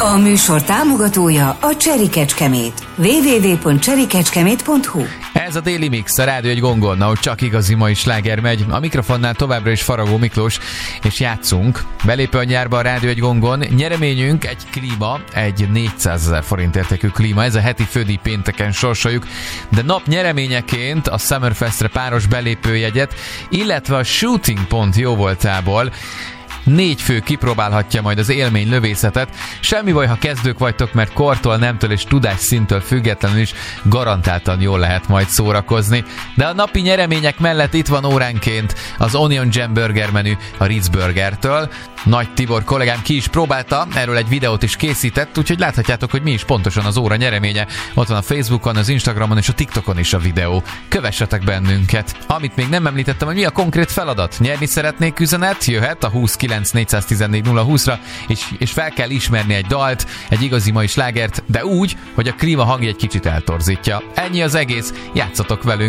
A műsor támogatója a Cseri Kecskemét. www.cserikecskemét.hu. Ez a Daily Mix, a Rádió egy gongon, ahogy csak igazi mai sláger megy. A mikrofonnál továbbra is Faragó Miklós, és játszunk. Belépő a nyárba a Rádió egy gongon. Nyereményünk egy klíma, egy 400 000 forint értékű klíma. Ez a heti fődíj pénteken sorsoljuk. De nap nyereményeként a Summerfestre páros belépőjegyet, illetve a Shooting Pont jóvoltából 4 fő kipróbálhatja majd az élmény lövészetet. Semmi baj, ha kezdők vagytok, mert kortól, nemtől és tudásszintől függetlenül is garantáltan jól lehet majd szórakozni. De a napi nyeremények mellett itt van óránként az Onion Jam Burger menü a Ritz Burgertől. Nagy Tibor kollégám ki is próbálta, erről egy videót is készített, úgyhogy láthatjátok, hogy mi is pontosan az óra nyereménye. Ott van a Facebookon, az Instagramon és a TikTokon is a videó. Kövessetek bennünket. Amit még nem említettem, hogy mi a konkrét feladat. Nyerni szeretnék üzenet, jöhet a 29 414 020-ra, és fel kell ismerni egy dalt, egy igazi mai slágert, de úgy, hogy a klíma hangja egy kicsit eltorzítja. Ennyi az egész, játszatok velünk!